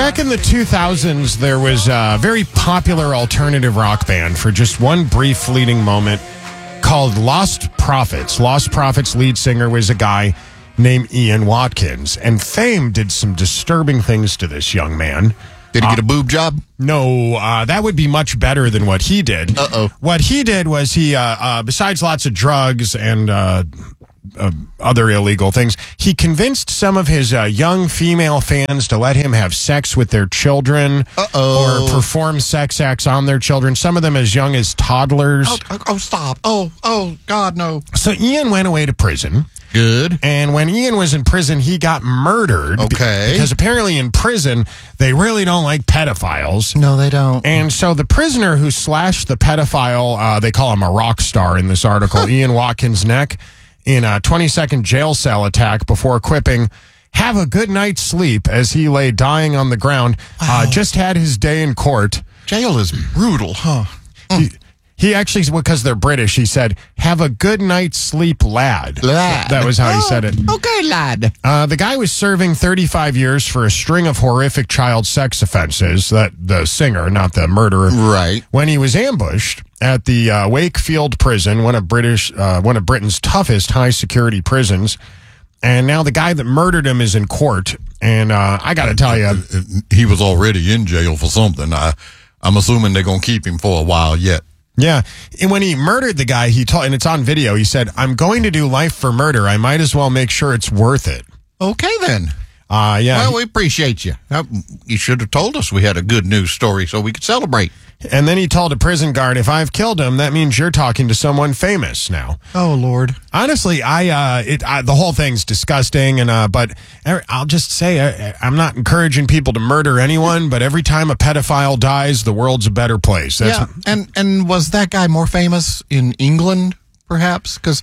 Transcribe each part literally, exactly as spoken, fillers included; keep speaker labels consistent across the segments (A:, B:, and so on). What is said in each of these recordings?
A: Back in the two thousands, there was a very popular alternative rock band for just one brief fleeting moment called Lost Prophets. Lost Prophets lead singer was a guy named Ian Watkins, and fame did some disturbing things to this young man.
B: Did he
A: uh,
B: get a boob job?
A: No, uh, that would be much better than what he did.
B: Uh-oh.
A: What he did was he, uh, uh, besides lots of drugs and uh, uh, other illegal things, he convinced some of his uh, young female fans to let him have sex with their children.
B: Uh-oh.
A: Or perform sex acts on their children, some of them as young as toddlers.
B: Oh, oh, oh, stop. Oh, oh, God, no.
A: So Ian went away to prison.
B: Good.
A: And when Ian was in prison, he got murdered.
B: Okay.
A: Because apparently in prison, they really don't like pedophiles.
B: No, they don't.
A: And so the prisoner who slashed the pedophile, uh, they call him a rock star in this article, Ian Watkins' neck in a twenty-second jail cell attack before quipping, "Have a good night's sleep," as he lay dying on the ground.
B: Wow.
A: Uh, just had his day in court.
B: Jail is brutal, huh?
A: He, he actually, because they're British, he said, "Have a good night's sleep, lad."
B: Lad.
A: That was how he
B: Oh,
A: said it.
B: Okay, lad.
A: Uh, the guy was serving thirty-five years for a string of horrific child sex offenses, that the singer, not the murderer.
B: Right.
A: When he was ambushed at the uh, Wakefield prison, one of British, uh, one of Britain's toughest high-security prisons. And now the guy that murdered him is in court. And uh, I got to tell you,
C: he was already in jail for something. I, I'm assuming they're going to keep him for a while yet.
A: yeah. And when he murdered the guy, he told, and it's on video, he said, "I'm going to do life for murder. I might as well make sure it's worth it."
B: Okay, then.
A: Uh, yeah.
B: Well, we appreciate you. Uh, You should have told us we had a good news story so we could celebrate.
A: And then he told a prison guard, "If I've killed him, that means you're talking to someone famous now."
B: Oh, Lord.
A: Honestly, I, uh, it, I, the whole thing's disgusting, and uh, but I'll just say I, I'm not encouraging people to murder anyone. But every time a pedophile dies, the world's a better place. That's,
B: Yeah, and, and was that guy more famous in England, perhaps? Because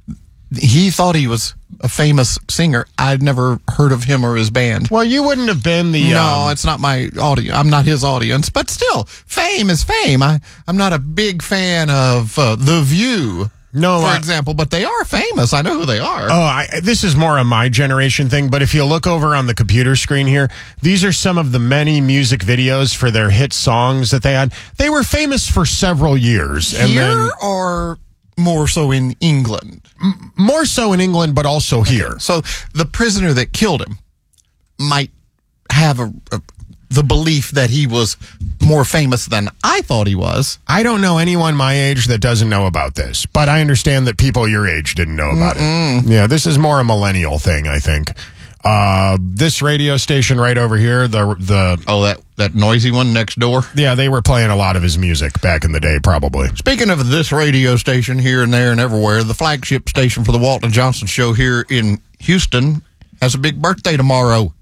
B: he thought he was a famous singer. I'd never heard of him or his band.
A: Well, you wouldn't have been the.
B: No,
A: um,
B: it's not my audience. I'm not his audience. But still, fame is fame. I, I'm not a big fan of uh, The View,
A: No,
B: for
A: I-
B: example, but they are famous. I know who they are.
A: Oh, I, this is more a my generation thing, but if you look over on the computer screen here, these are some of the many music videos for their hit songs that they had. They were famous for several years. And
B: Here
A: then
B: or more so in England?
A: more so in England, but also here.
B: So the prisoner that killed him might have a, a the belief that he was more famous than I thought he was.
A: I don't know anyone my age that doesn't know about this, but I understand that people your age didn't know about it. Yeah, this is more a millennial thing, I think. Uh, this radio station right over here, the the
B: Oh, that, that noisy one next door?
A: yeah, they were playing a lot of his music back in the day, probably.
B: Speaking of this radio station here and there and everywhere, the flagship station for the Walton Johnson Show here in Houston has a big birthday tomorrow.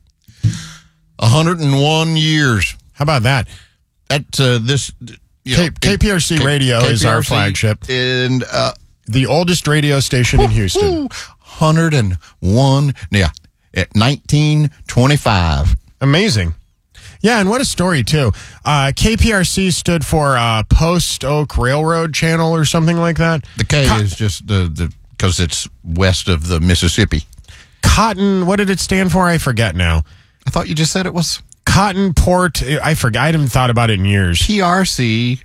B: one hundred one years.
A: How about that?
B: At uh, this... You
A: K-
B: know,
A: K P R C
B: K-
A: Radio is our
B: K P R C
A: flagship.
B: And... Uh,
A: The oldest radio station in Houston.
B: Ooh, one hundred one, yeah, at nineteen twenty-five.
A: Amazing. Yeah, and what a story, too. Uh, K P R C stood for uh, Post Oak Railroad Channel or something like that.
B: The K
A: Co-
B: is just the, the, because it's west of the Mississippi.
A: Cotton, what did it stand for? I forget now.
B: I thought you just said it was
A: Cotton Port, I forgot. I haven't thought about it in years.
B: P R C.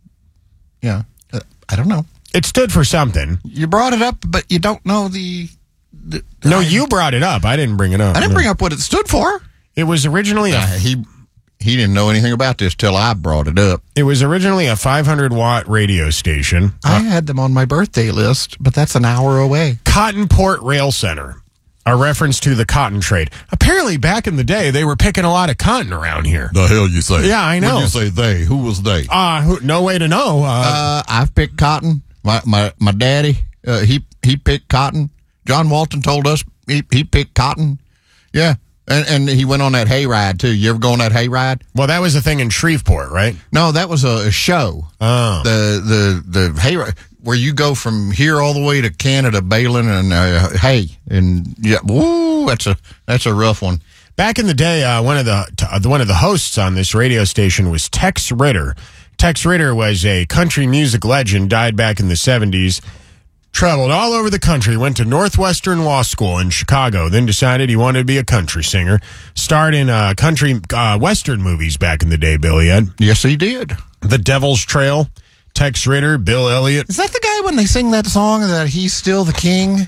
B: Yeah, uh, I don't know.
A: It stood for something.
B: You brought it up, but you don't know the... the
A: No,
B: I,
A: you brought it up. I didn't bring it up.
B: I didn't
A: No.
B: bring up what it stood for.
A: It was originally a,
B: Uh, he he didn't know anything about this till I brought it up.
A: it was originally a five hundred watt radio station.
B: I had them on my birthday list, but that's an hour away.
A: Cotton Port Rail Center, a reference to the cotton trade. Apparently, back in the day, they were picking a lot of cotton around here.
C: The hell you say?
A: Yeah, I know.
C: When you say they, who was they?
A: Uh, who- no way to know. Uh,
B: Uh, I've picked cotton. My my my daddy, uh, he he picked cotton. John Walton told us he he picked cotton. Yeah, and and he went on that hayride too. You ever go on that hayride?
A: well, that was a thing in Shreveport, right?
B: No, that was a, a show.
A: Oh.
B: The the the hayride where you go from here all the way to Canada, baling and uh, hay, and yeah, woo, that's a that's a rough one.
A: Back in the day, uh, one of the t- one of the hosts on this radio station was Tex Ritter. Tex Ritter was a country music legend, died back in the seventies. Traveled all over the country, went to Northwestern Law School in Chicago, then decided he wanted to be a country singer. Starred in uh, country uh, western movies back in the day, Billy Ed.
B: Yes, he did.
A: The Devil's Trail, Tex Ritter, Bill Elliott.
B: Is that the guy when they sing that song that he's still the king?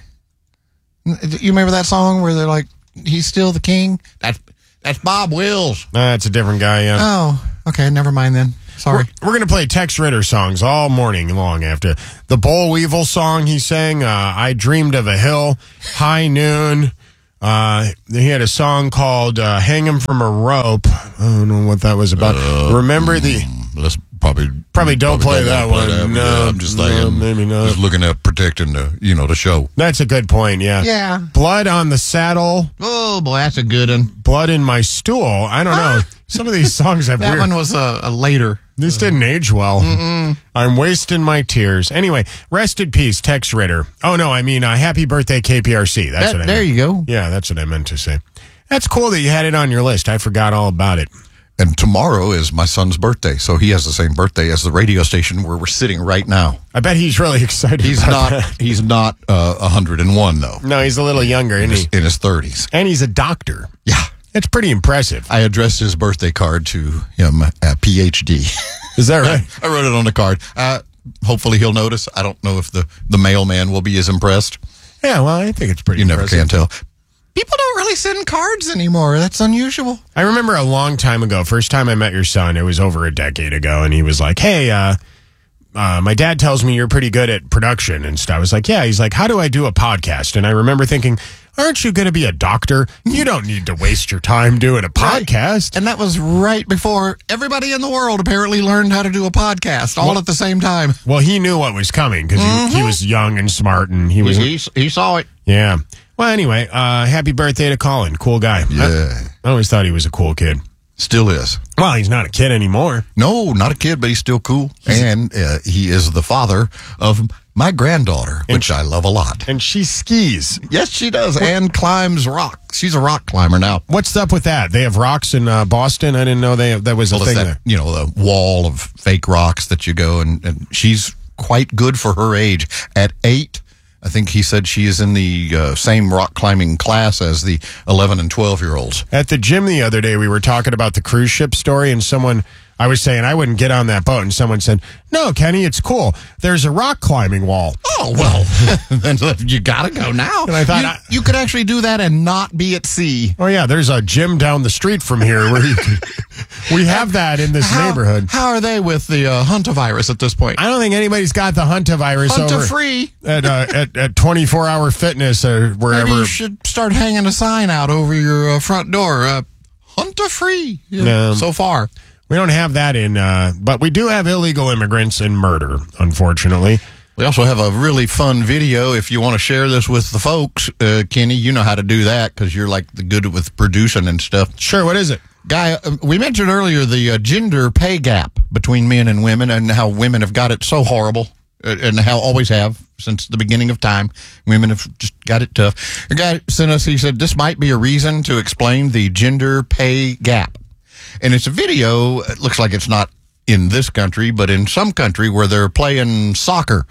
B: You remember that song where they're like, he's still the king? That's, that's Bob Wills.
A: That's a different guy, yeah.
B: Oh, okay, never mind then. Sorry.
A: We're, we're going to play Tex Ritter songs all morning long after. The Boll Weevil song he sang, uh, I Dreamed of a Hill, High Noon. Uh, he had a song called uh, Hang 'em from a Rope. I don't know what that was about.
C: Uh,
A: Remember the...
C: Let's probably...
A: Probably don't play that
C: play
A: one.
C: that.
A: No,
C: Yeah, I'm just
A: no,
C: thinking,
A: maybe not.
C: just looking at protecting the, you know, the show.
A: That's a good point, yeah.
B: Yeah.
A: Blood on the Saddle,
B: Oh, boy, that's a good one.
A: Blood in My Stool. I don't know. Some of these songs have
B: That
A: weird...
B: one was a, a later.
A: This didn't age well. Mm-mm. I'm wasting my tears. Anyway, rest in peace, Tex Ritter. Oh, no, I mean, uh, happy birthday, K P R C. That's
B: That-
A: what I
B: there
A: meant.
B: you go.
A: Yeah, that's what I meant to say. That's cool that you had it on your list. I forgot all about it.
C: And tomorrow is my son's birthday, so he has the same birthday as the radio station where we're sitting right now.
A: I bet he's really excited
C: He's
A: about
C: not.
A: that.
C: He's not uh, one hundred and one though.
A: No, he's a little younger,
C: In
A: isn't
C: his,
A: he?
C: in his thirties.
A: And he's a doctor.
C: Yeah.
A: That's pretty impressive.
C: I addressed his birthday card to him, uh, P H D.
A: Is that right?
C: I wrote it on the card. Uh, hopefully he'll notice. I don't know if the, the mailman will be as impressed.
A: Yeah, well, I think it's pretty
C: You never
A: impressive.
C: can tell.
B: People don't really send cards anymore. That's unusual.
A: I remember a long time ago, first time I met your son, it was over a decade ago, and he was like, hey, uh, uh, my dad tells me you're pretty good at production and stuff. I was like, yeah. He's like, how do I do a podcast? And I remember thinking, aren't you going to be a doctor? You don't need to waste your time doing a podcast.
B: And that was right before everybody in the world apparently learned how to do a podcast all
A: Well-
B: at the same time.
A: Well, he knew what was coming because he, he was young and smart, and he was,
B: He, he saw it.
A: yeah. Well, anyway, uh, happy birthday to Colin. Cool guy.
C: Yeah.
A: I, I always thought he was a cool kid.
C: Still is.
A: Well, he's not a kid anymore.
C: No, not a kid, but he's still cool. And uh, he is the father of my granddaughter, which I love a lot.
A: And she skis.
C: Yes, she does. And climbs rocks. She's a rock climber now.
A: What's up with that? They have rocks in uh, Boston? I didn't know they that was a
C: Well, it's
A: thing
C: that,
A: there.
C: you know, the wall of fake rocks that you go, and, and she's quite good for her age. At eight, I think he said she is in the uh, same rock climbing class as the eleven and twelve year olds.
A: At the gym the other day, we were talking about the cruise ship story, and someone, I was saying I wouldn't get on that boat, and someone said, no, Kenny, it's cool. There's a rock climbing wall.
B: Oh, well, then you got to go now.
A: And I thought,
B: you,
A: I-
B: you could actually do that and not be at sea.
A: Oh, yeah, there's a gym down the street from here where you can, we have that in this
B: How,
A: neighborhood.
B: how are they with the uh, Huntavirus at this point?
A: I don't think anybody's got the Huntavirus
B: Hunter
A: over
B: free.
A: at, uh, at, at twenty-four hour fitness or
B: Maybe
A: wherever.
B: you should start hanging a sign out over your uh, front door. Uh, Hunter free. Yeah,
A: No.
B: So far.
A: We don't have that in, uh, but we do have illegal immigrants and murder, unfortunately.
C: We also have a really fun video. If you want to share this with the folks, uh, Kenny, you know how to do that because you're like the good with producing and stuff.
A: Sure, what is it?
B: Guy, uh, we mentioned earlier the uh, gender pay gap between men and women and how women have got it so horrible uh, and how always have since the beginning of time. Women have just got it tough. A guy sent us, he said, this might be a reason to explain the gender pay gap. And it's a video, it looks like it's not in this country, but in some country where they're playing soccer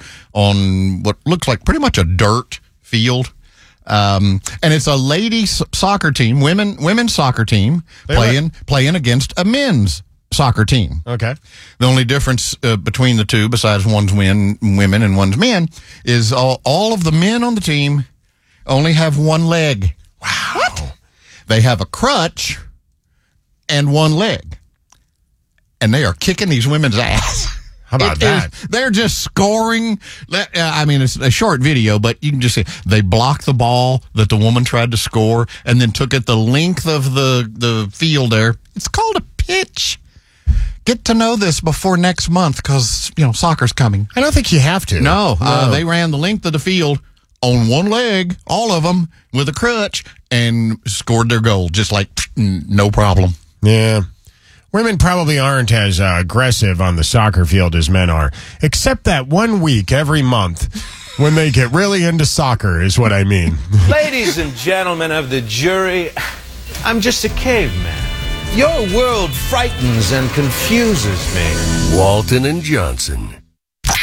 B: on what looks like pretty much a dirt field. Um, and it's a ladies soccer team, women women's soccer team
A: They
C: playing playing against a men's soccer team.
A: Okay.
C: The only difference uh, between the two, besides one's men, women and one's men, is all, all of the men on the team only have one leg. Wow. What? They have a crutch and one leg. And they are kicking these women's ass.
A: How about
B: It
A: that?
B: is- they're just scoring. Uh, I mean, it's a short video, but you can just see they blocked the ball that the woman tried to score and then took it the length of the, the field there. It's called a pitch. Get to know this before next month because, you know, soccer's coming.
A: I don't think you have to.
B: No, uh, they ran the length of the field on one leg, all of them, with a crutch, and scored their goal just like no problem.
A: Yeah. Women probably aren't as uh, aggressive on the soccer field as men are, except that one week every month when they get really into soccer is what I mean.
D: Ladies and gentlemen of the jury, I'm just a caveman. Your world frightens and confuses me.
E: Walton and Johnson.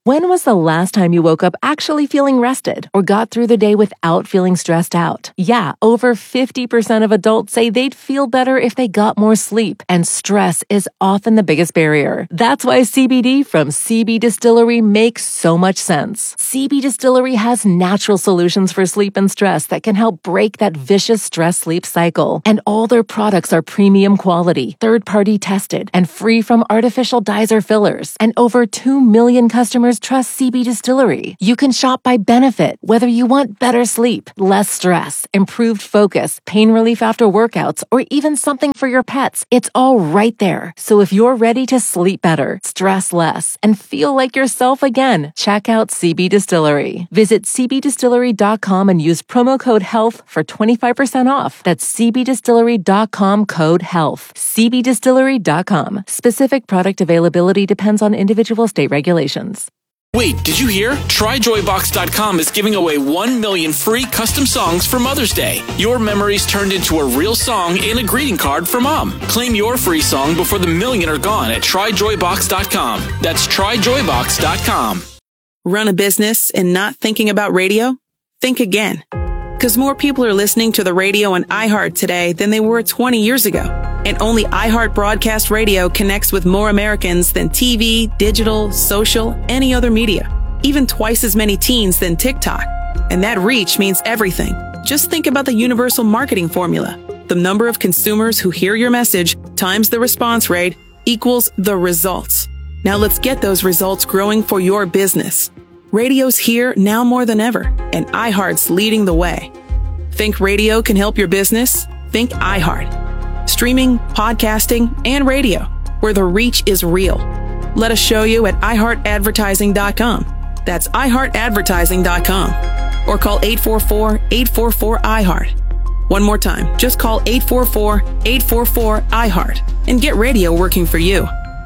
E: When was the last time you woke up actually feeling rested or got through the day without feeling stressed out? Yeah, over fifty percent of adults say they'd feel better if they got more sleep, and stress is often the biggest barrier. That's why C B D from C B Distillery makes so much sense. C B Distillery has natural solutions for sleep and stress that can help break that vicious stress-sleep cycle. And all their products are premium quality, third-party tested, and free from artificial dyes or fillers. And over two million customers trust C B Distillery. You can shop by benefit, whether you want better sleep, less stress, improved focus, pain relief after workouts, or even something for your pets. It's all right there. So if you're ready to sleep better, stress less, and feel like yourself again, check out C B Distillery. Visit c b distillery dot com and use promo code HEALTH for twenty-five percent off. That's c b distillery dot com code HEALTH. c b distillery dot com. Specific product availability depends on individual state regulations.
F: Wait, did you hear? Try joy box dot com is giving away one million free custom songs for Mother's Day. Your memories turned into a real song in a greeting card for Mom. Claim your free song before the million are gone at try joy box dot com. That's try joy box dot com.
G: Run a business and not thinking about radio? Think again. Because more people are listening to the radio on iHeart today than they were twenty years ago. And only iHeart Broadcast Radio connects with more Americans than T V, digital, social, any other media. Even twice as many teens than TikTok. And that reach means everything. Just think about the universal marketing formula. The number of consumers who hear your message times the response rate equals the results. Now let's get those results growing for your business. Radio's here now more than ever, and iHeart's leading the way. Think radio can help your business? Think iHeart. Streaming, podcasting, and radio, where the reach is real. Let us show you at i heart advertising dot com. That's i heart advertising dot com. Or call eight four four, eight four four, I heart. One more time, just call eight four four, eight four four, I heart and get radio working for you.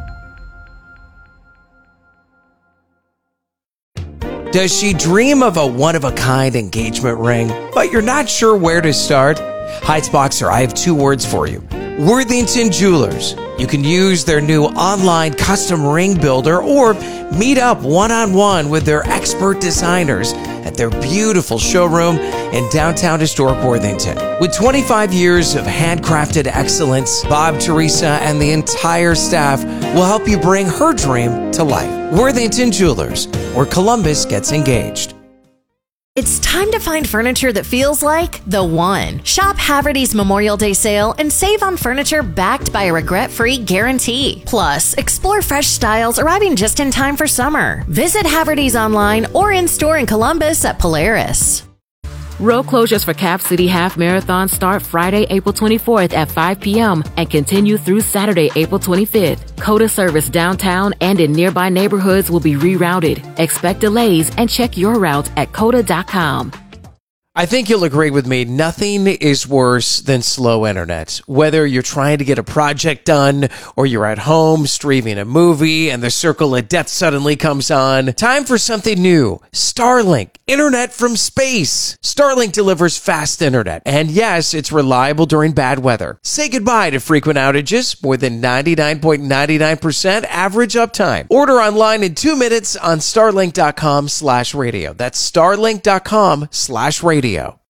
H: Does she dream of a one-of-a-kind engagement ring, but you're not sure where to start? Heights I have two words for you. Worthington Jewelers. You can use their new online custom ring builder or meet up one-on-one with their expert designers at their beautiful showroom in downtown historic Worthington. With twenty-five years of handcrafted excellence, Bob, Teresa, and the entire staff will help you bring her dream to life. Worthington Jewelers, where Columbus gets engaged.
I: It's time to find furniture that feels like the one. Shop Haverty's Memorial Day sale and save on furniture backed by a regret-free guarantee. Plus, explore fresh styles arriving just in time for summer. Visit Haverty's online or in-store in Columbus at Polaris.
J: Road closures for Cap City Half Marathon start Friday, April twenty-fourth at five p.m. and continue through Saturday, April twenty-fifth. COTA service downtown and in nearby neighborhoods will be rerouted. Expect delays and check your routes at cota dot com.
H: I think you'll agree with me, nothing is worse than slow internet. Whether you're trying to get a project done or you're at home streaming a movie and the circle of death suddenly comes on, time for something new. Starlink, internet from space. Starlink delivers fast internet, and yes, it's reliable during bad weather. Say goodbye to frequent outages, more than ninety-nine point nine nine percent average uptime. Order online in two minutes on starlink dot com slash radio. That's starlink dot com slash radio.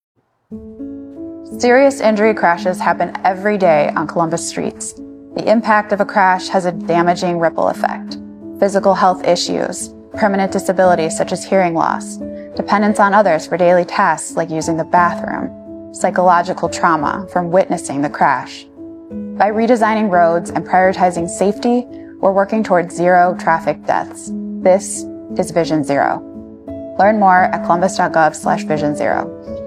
K: Serious injury crashes happen every day on Columbus streets. The impact of a crash has a damaging ripple effect. Physical health issues, permanent disabilities such as hearing loss, dependence on others for daily tasks like using the bathroom, psychological trauma from witnessing the crash. By redesigning roads and prioritizing safety, we're working towards zero traffic deaths. This is Vision Zero. Learn more at columbus dot gov slash vision zero.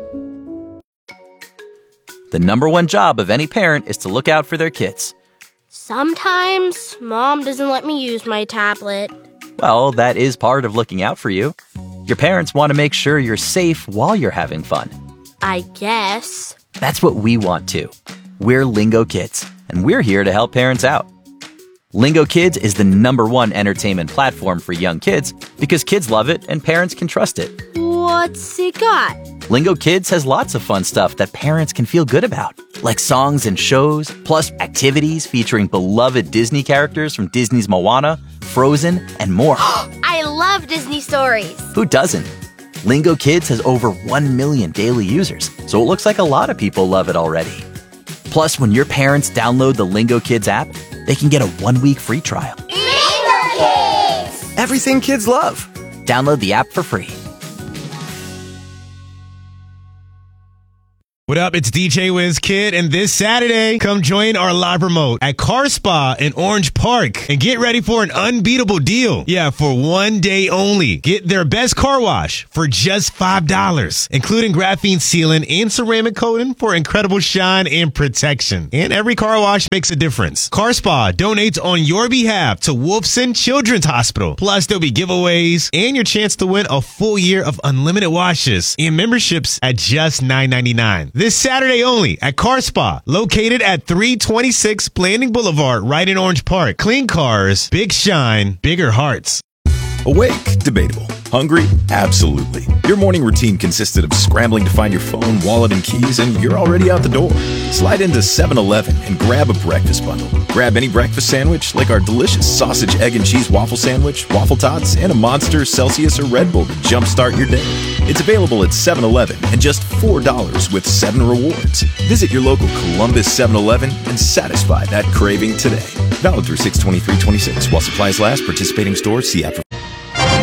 L: The number one job of any parent is to look out for their kids.
M: Sometimes Mom doesn't let me use my tablet.
L: Well, that is part of looking out for you. Your parents want to make sure you're safe while you're having fun.
M: I guess.
L: That's what we want too. We're Lingo Kids, and we're here to help parents out. Lingo Kids is the number one entertainment platform for young kids because kids love it and parents can trust it.
M: What's it got?
L: Lingo Kids has lots of fun stuff that parents can feel good about, like songs and shows, plus activities featuring beloved Disney characters from Disney's Moana, Frozen, and more.
M: I love love Disney stories.
L: Who doesn't? Lingo Kids has over one million daily users, so it looks like a lot of people love it already. Plus, when your parents download the Lingo Kids app, they can get a one-week free trial.
M: Lingo Kids!
L: Everything kids love. Download the app for free.
N: What up? It's D J Wiz Kid, and this Saturday, come join our live remote at Car Spa in Orange Park and get ready for an unbeatable deal. Yeah, for one day only. Get their best car wash for just five dollars, including graphene sealant and ceramic coating for incredible shine and protection. And every car wash makes a difference. Car Spa donates on your behalf to Wolfson Children's Hospital. Plus, there'll be giveaways and your chance to win a full year of unlimited washes and memberships at just nine ninety-nine. This Saturday only at Car Spa, located at three twenty-six Blanding Boulevard, right in Orange Park. Clean cars, big shine, bigger hearts.
O: Awake? Debatable. Hungry? Absolutely. Your morning routine consisted of scrambling to find your phone, wallet, and keys, and you're already out the door. Slide into seven eleven and grab a breakfast bundle. Grab any breakfast sandwich, like our delicious sausage, egg, and cheese waffle sandwich, waffle tots, and a Monster, Celsius, or Red Bull to jumpstart your day. It's available at seven eleven and just four dollars with seven rewards. Visit your local Columbus seven eleven and satisfy that craving today. Valid through six twenty-three twenty-six. While supplies last, participating stores, see app for